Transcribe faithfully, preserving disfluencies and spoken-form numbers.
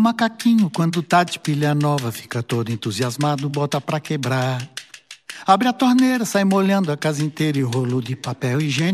macaquinho, quando tá de pilha nova, fica todo entusiasmado, bota pra quebrar. Abre a torneira, sai molhando a casa inteira e rolo de papel higiênico